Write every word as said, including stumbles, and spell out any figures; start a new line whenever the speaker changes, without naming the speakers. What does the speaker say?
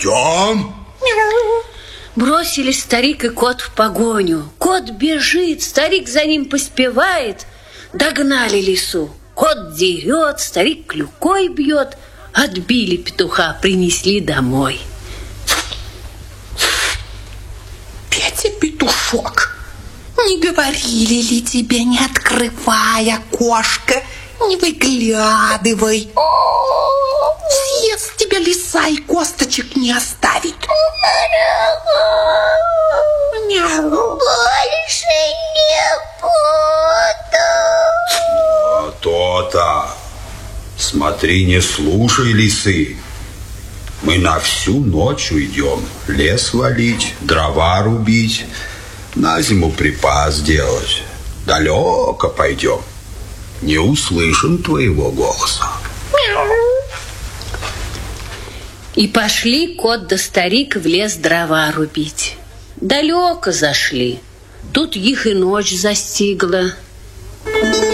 пойдем.
Бросились старик и кот в погоню. Кот бежит, старик за ним поспевает. Догнали лису. Кот дерет, старик клюкой бьет. Отбили петуха, принесли домой.
Петя, петушок, не говорили ли тебе, не открывай окошко, не выглядывай? Съест тебя лиса и косточек не оставит.
Больше не буду.
А то-то. Смотри, не слушай лисы. Мы на всю ночь уйдем. Лес валить, дрова рубить, на зиму припас делать. Далеко пойдем. Не услышим твоего голоса.
И пошли кот да старик в лес дрова рубить. Далеко зашли. Тут их и ночь застигла.